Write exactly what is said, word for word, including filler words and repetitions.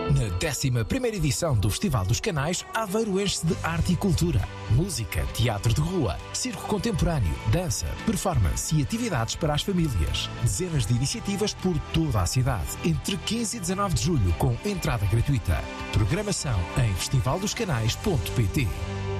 Na décima primeira edição do Festival dos Canais, Aveiro enche-se de arte e cultura. Música, teatro de rua, circo contemporâneo, dança, performance e atividades para as famílias. Dezenas de iniciativas por toda a cidade, entre quinze e dezanove de julho, com entrada gratuita. Programação em festival dos canais ponto pt.